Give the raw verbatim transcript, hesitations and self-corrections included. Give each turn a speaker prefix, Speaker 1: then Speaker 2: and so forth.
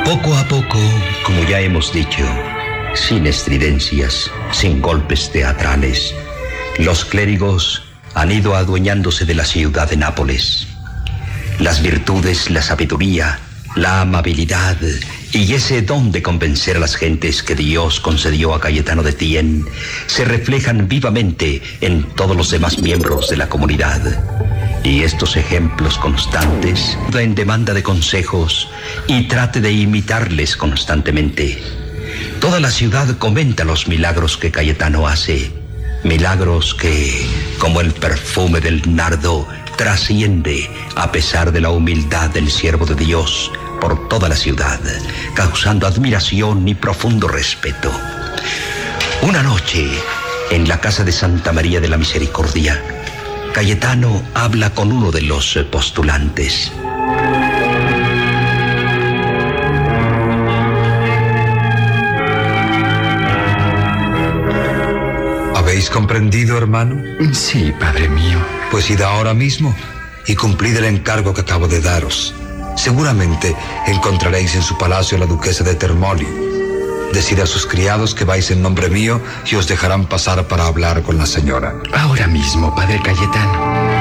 Speaker 1: Poco a poco, como ya hemos dicho, sin estridencias, sin golpes teatrales, los clérigos han ido adueñándose de la ciudad de Nápoles. Las virtudes, la sabiduría, la amabilidad y ese don de convencer a las gentes que Dios concedió a Cayetano de Thiene se reflejan vivamente en todos los demás miembros de la comunidad. Y estos ejemplos constantes en demanda de consejos y trate de imitarles constantemente. Toda la ciudad comenta los milagros que Cayetano hace, milagros que, como el perfume del nardo, trasciende a pesar de la humildad del siervo de Dios por toda la ciudad, causando admiración y profundo respeto. Una noche, en la casa de Santa María de la Misericordia, Cayetano habla con uno de los postulantes.
Speaker 2: ¿Habéis comprendido, hermano?
Speaker 3: Sí, padre mío.
Speaker 2: Pues id ahora mismo y cumplid el encargo que acabo de daros. Seguramente encontraréis en su palacio a la duquesa de Termoli. Decid a sus criados que vais en nombre mío y os dejarán pasar para hablar con la señora.
Speaker 3: Ahora mismo, padre Cayetano.